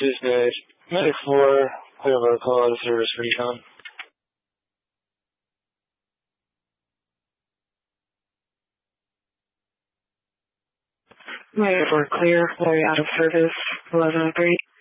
Tuesday. Medic 4, clear of our call out of service for recon. Medic 4 clear, Larry out of service, 1103.